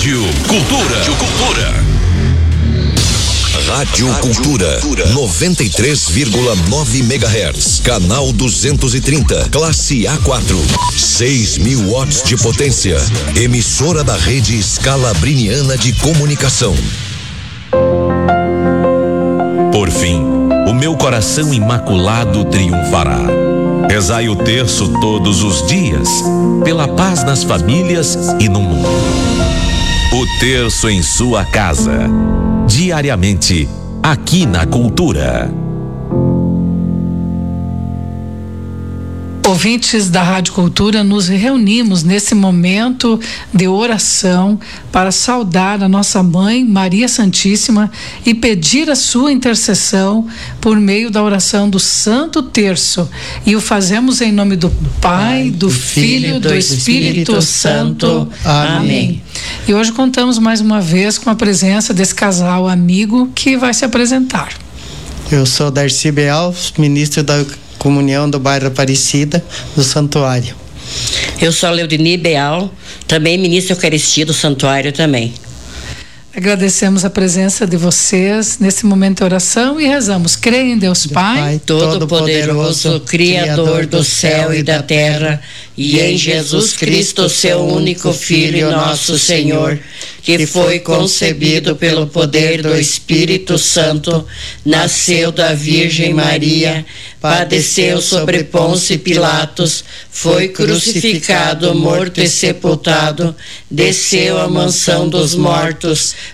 Rádio Cultura. Rádio Cultura 93,9 MHz, canal 230, classe A4, 6.000 watts de potência, emissora da rede Scalabriniana de Comunicação. Por fim, o meu coração imaculado triunfará. Rezai o terço todos os dias, pela paz nas famílias e no mundo. O terço em sua casa, diariamente, aqui na Cultura. Ouvintes da Rádio Cultura, nos reunimos nesse momento de oração para saudar a nossa mãe Maria Santíssima e pedir a sua intercessão por meio da oração do Santo Terço. E o fazemos em nome do Pai, do Filho e do Espírito Santo. Amém. E hoje contamos mais uma vez com a presença desse casal amigo que vai se apresentar. Eu sou Darcy Beal, ministro da Comunhão do bairro Aparecida, do Santuário. Eu sou a Leudini Beal, também ministro Eucaristia do Santuário também. Agradecemos a presença de vocês nesse momento de oração e rezamos. Creio em Deus Pai, Todo-Poderoso, Criador do céu e da terra, e em Jesus Cristo, seu único Filho, nosso Senhor, que foi concebido pelo poder do Espírito Santo, nasceu da Virgem Maria, padeceu sobre Pôncio Pilatos, foi crucificado, morto e sepultado, desceu à mansão dos mortos,